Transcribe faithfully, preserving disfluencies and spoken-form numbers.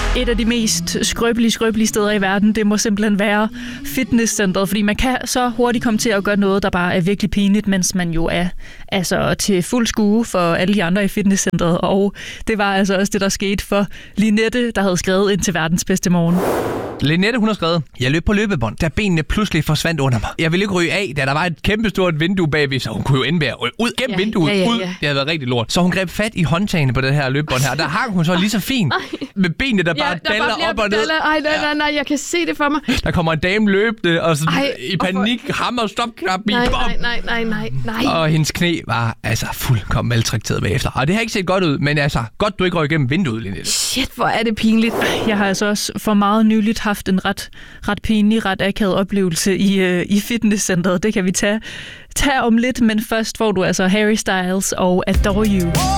Et af de mest skrøbelige, skrøbelige steder i verden, det må simpelthen være fitnesscenteret, fordi man kan så hurtigt komme til at gøre noget, der bare er virkelig pinligt, mens man jo er altså, til fuld skue for alle de andre i fitnesscenteret. Og det var altså også det, der skete for Linette, der havde skrevet ind til verdens bedste morgen. Linette, hun har skrevet, jeg løb på løbebånd, da benene pludselig forsvandt under mig. Jeg ville ikke ryge af, da der var et kæmpestort vindue bagved, så hun kunne jo ende med at ryge ud gennem ja, vinduet. Ja, ja, ja. Ud. Det havde været rigtig lort. Så hun greb fat i håndtagene på det her løbebånd her, og der hang hun så lige så fint med benene, der bare ja, daller op og ned. Ej, nej, nej, nej, jeg kan se det for mig. Der kommer en dame løbende, og sådan, Ej, i panik for... hammer stopknap i. Nej, nej, nej, nej, nej. Og hendes knæ var altså fuldkommen maltrakteret bagefter. Og det har ikke set godt ud, men altså, godt du ikke røg igennem vinduet, Linette. Shit, hvor er det pinligt. Jeg har altså også for meget nyligt haft en ret, ret pinlig, ret akavet oplevelse i, øh, i fitnesscenteret. Det kan vi tage, tage om lidt, men først får du altså Harry Styles og Adore You.